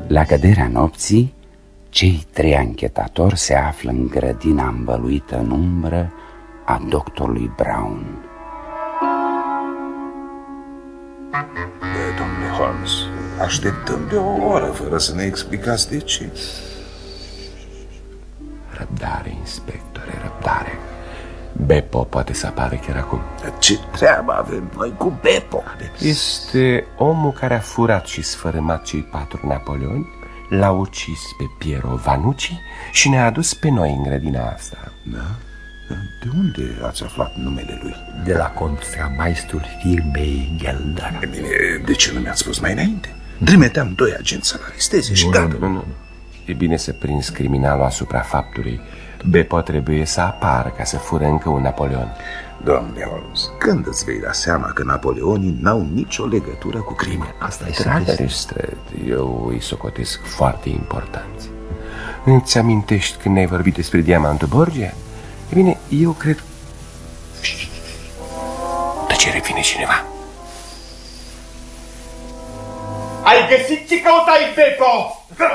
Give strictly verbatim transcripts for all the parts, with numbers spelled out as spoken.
La căderea nopții, cei trei anchetatori se află în grădina îmbăluită în umbră a doctorului Brown. Bă, domnule Holmes, așteptăm de o oră fără să ne explicați de ce. Răbdare, inspectore, răbdare. Beppo poate să apară chiar acum. Ce treabă avem noi cu Beppo? Este omul care a furat și sfărâmat cei patru napoleoni, l-a ucis pe Piero Vanucci și ne-a adus pe noi în grădina asta. Da? De unde ați aflat numele lui? De la contramaistrul firmei Gelder. E bine, de ce nu mi-ați spus mai înainte? Trimiteam doi agenți să-l aresteze și gata. Nu, nu, nu. E bine să prinzi criminalul asupra faptului. Beppo trebuie să apară ca să fură încă un Napoleon. Domnule Holmes, când îți vei da seama că napoleonii n-au nicio legătură cu crime? Asta e Dragă Lestrade, eu îi socotesc foarte importanți. Îți amintești când ne-ai vorbit despre diamantul Borgia? E bine, eu cred... Tăcere, vine cineva. Ai găsit ce căutai, Beppo?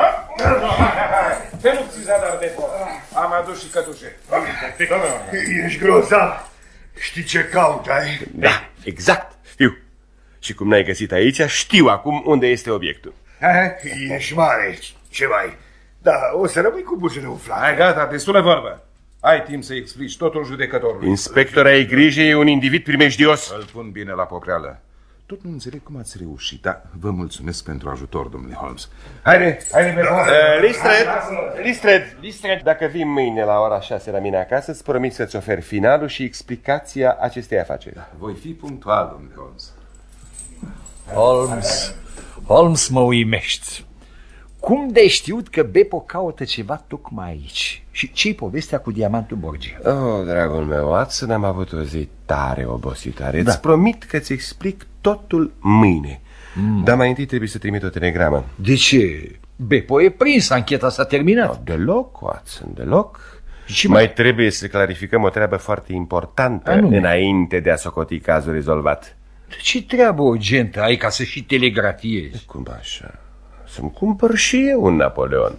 Te nu ți zadar, Beppo. Am adus și cătușe. Ești grozav. Știi ce cautai? Da, exact, știu. Și cum n-ai găsit aici, știu acum unde este obiectul. Ești mare, ce mai? Da, o să rămâi cu buzele umflate. Hai, gata, destulă vorbă. Ai timp să explici totul judecătorului. Inspector, ai grijă, e un individ primejdios. Îl pun bine la popreală. Tot nu înțeleg cum ați reușit, dar vă mulțumesc pentru ajutor, domnule Holmes. Haide, haide, Beppo. Uh, Lestrade, Lestrade, Lestrade, dacă vii mâine la ora șase la mine acasă, îți promit să-ți ofer finalul și explicația acestei afaceri. Voi fi punctual, domnule Holmes. Holmes, Holmes, mă uimești. Cum de știut că Beppo caută ceva tocmai aici? Și ce-i povestea cu diamantul Borgia? Oh, dragul meu, Watson, am avut o zi tare obositoare. Da. Îți promit că îți explic totul mâine. mm. Dar mai întâi trebuie să trimit o telegramă. De ce? Beppo e prins, ancheta s-a terminat. No, deloc, Watson, deloc. Și mai, mai trebuie să clarificăm o treabă foarte importantă Anume. înainte de a socoti cazul rezolvat. Ce treabă urgentă ai ca să și telegrafiezi? Cum așa? Să-mi cumpăr și eu un Napoleon.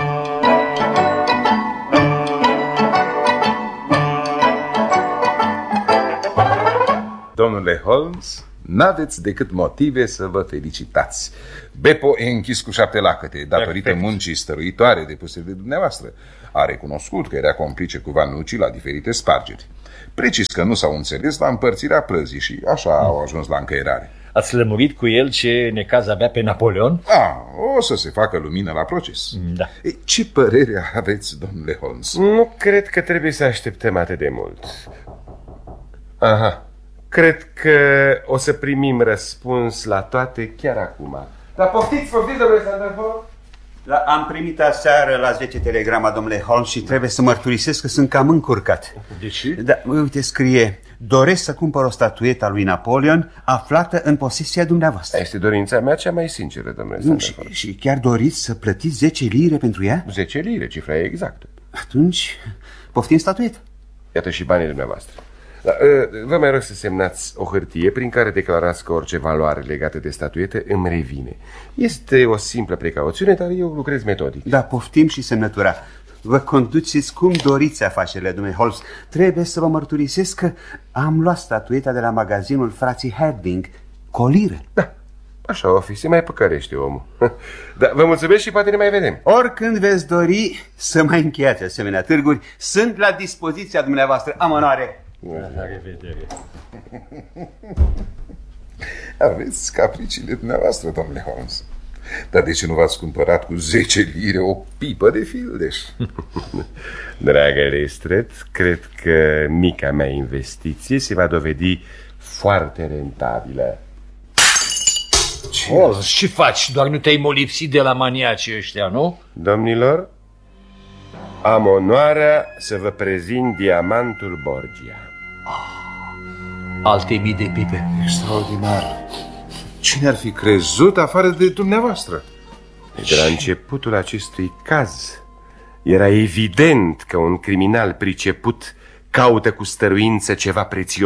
Domnule Holmes, n-aveți decât motive să vă felicitați. Beppo e închis cu șapte lacăte datorită muncii stăruitoare depuse de dumneavoastră. A recunoscut că era complice cu Vanucci la diferite spargeri. Precis că nu s-au înțeles la împărțirea plăzii și așa au ajuns la încăierare. Ați lămurit cu el ce necaz avea pe Napoleon? Ah, o să se facă lumină la proces. Da. E, ce părere aveți, domnule Holmes? Nu cred că trebuie să așteptăm atât de mult. Aha, cred că o să primim răspuns la toate chiar acum. Dar poftiți, poftiți, domnule Sanderford? Da, am primit aseară la zece telegrama, domnule Holmes, și trebuie să mărturisesc că sunt cam încurcat. De ce? Da, uite, scrie: doresc să cumpăr o statuetă a lui Napoleon aflată în posesia dumneavoastră. Este dorința mea cea mai sinceră, domnule Nu, și, Sanderford. și chiar doriți să plătiți zece lire pentru ea? zece lire, cifra e exactă. Atunci, poftim statuetă. Iată și banii dumneavoastră. Da, vă mai rog să semnați o hârtie prin care declarați că orice valoare legată de statuetă îmi revine. Este o simplă precauțiune, dar eu lucrez metodic. Da, poftim și semnătura. Vă conduceți cum doriți afacerile, domnule Holmes. Trebuie să vă mărturisesc că am luat statueta de la magazinul frații Harding cu o liră. Da, așa o fi, se mai păcărește omul. Da, vă mulțumesc și poate ne mai vedem. Oricând veți dori să mai încheiați asemenea târguri, sunt la dispoziția dumneavoastră. Am onoare. La revedere. Aveți capriciile dumneavoastră, domnule Holmes. Dar de ce nu v-ați cumpărat cu zece lire o pipă de fildeș? Dragă Lestrade, cred că mica mea investiție se va dovedi foarte rentabilă. Ce, oh, ce faci? Doar nu te-ai molipsit de la maniacii ăștia, nu? Domnilor, am onoarea să vă prezint diamantul Borgia. Alte mii de pipe. Extraordinar. Cine ar fi crezut afară de dumneavoastră? De la începutul acestui caz era evident că un criminal priceput caută cu stăruință ceva prețios.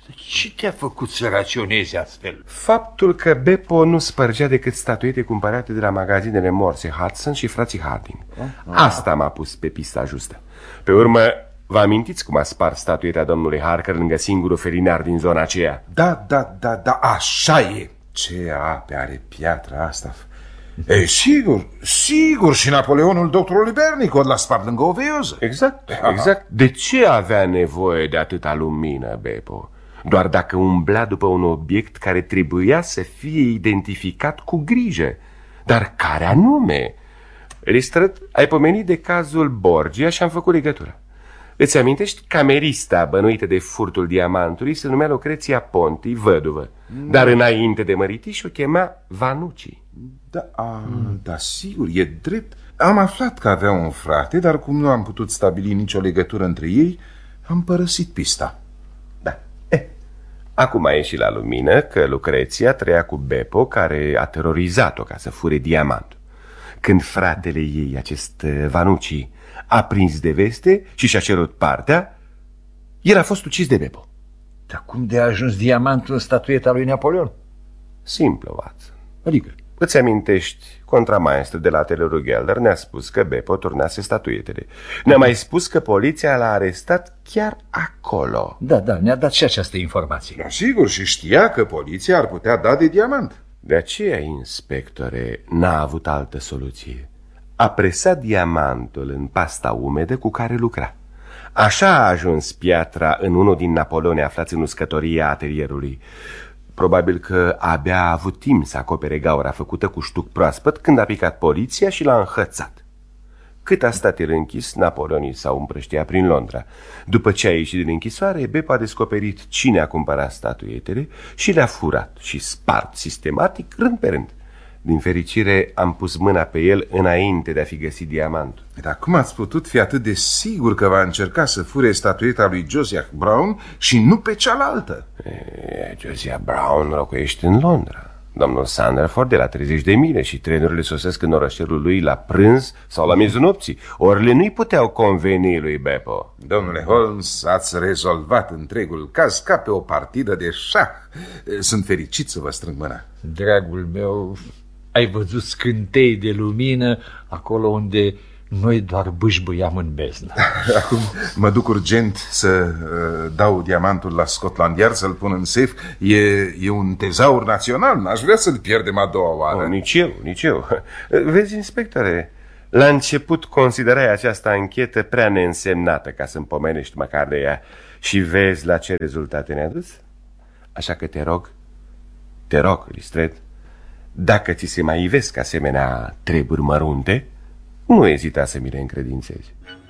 Ce te-a făcut să raționezi astfel? Faptul că Beppo nu spărgea decât statuete cumpărate de la magazinele Morse Hudson și frații Harding. Asta m-a pus pe pista justă. Pe urmă, vă amintiți cum a spart statueta domnului Harker lângă singurul felinar din zona aceea? Da, da, da, da, așa e. Ce ape are piatra asta. E, sigur, sigur, și Napoleonul doctorului Bernicot l-a spart lângă o veioză. Exact, exact. De ce avea nevoie de atâta lumină, Beppo? Doar dacă umblea după un obiect care trebuia să fie identificat cu grijă. Dar care anume? Listrăt, ai pomenit de cazul Borgia și am făcut legătura. Îți amintești? Camerista bănuită de furtul diamantului se numea Lucreția Ponti, văduvă. Mm. Dar înainte de măritiș o chema Vanucci. Da, a, mm. da, sigur, e drept. Am aflat că avea un frate, dar cum nu am putut stabili nicio legătură între ei, am părăsit pista. Da. Eh. Acum a ieșit la lumină că Lucreția trăia cu Beppo, care a terorizat-o ca să fure diamantul. Când fratele ei, acest Vanucci, a prins de veste și și-a cerut partea, el a fost ucis de Beppo. Dar cum de a ajuns diamantul în statueta lui Napoleon? Simplu, Watson. Adică? Îți amintești, contramaestru de la atelierul Gelder ne-a spus că Beppo turnase statuetele. Ne-a mai spus că poliția l-a arestat chiar acolo. Da, da, ne-a dat și această informație. Da, sigur, și știa că poliția ar putea da de diamant. De aceea, inspectore, n-a avut altă soluție. A presat diamantul în pasta umedă cu care lucra. Așa a ajuns piatra în unul din Napoleoni aflați în uscătoria atelierului. Probabil că abia a avut timp să acopere gaura făcută cu ștuc proaspăt când a picat poliția și l-a înhățat. Cât a stat el închis, Napoleonii s-au împrăștiat prin Londra. După ce a ieșit din închisoare, Beppo a descoperit cine a cumpărat statuetele și le-a furat și spart sistematic, rând pe rând. Din fericire, am pus mâna pe el înainte de a fi găsit diamantul. Dar cum ați putut fi atât de sigur că va încerca să fure statueta lui Josiah Brown și nu pe cealaltă? E, Josiah Brown locuiește în Londra. Domnul Sanderford de la treizeci de mile și trenurile sosesc în orășelul lui la prânz sau la miezul nopții. Orele nu-i puteau conveni lui Beppo. Domnule Holmes, ați rezolvat întregul caz ca pe o partidă de șah. Sunt fericit să vă strâng mâna. Dragul meu, ai văzut scântei de lumină acolo unde noi doar bâșbâiam în beznă. Acum mă duc urgent să uh, dau diamantul la Scotland Yard, să-l pun în safe. E, e un tezaur național, n-aș vrea să-l pierdem a doua oară. Oh, nici eu, nici eu. Vezi, inspectore, la început considerai această anchetă prea neînsemnată ca să-mi pomenești măcar de ea. Și vezi la ce rezultate ne-a dus? Așa că te rog, te rog, Listred, dacă ți se mai ivesc asemenea treburi mărunte, nu ezita să mi le încredințezi.